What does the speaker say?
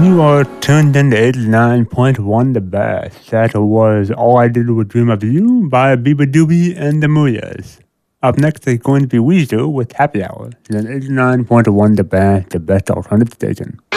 You are tuned into 89.1 The Best. That was All I Did Was Dream of You by Biba Doobie and the Moyas. Up next is going to be Weezer with Happy Hour. And 89.1 The Best alternative station.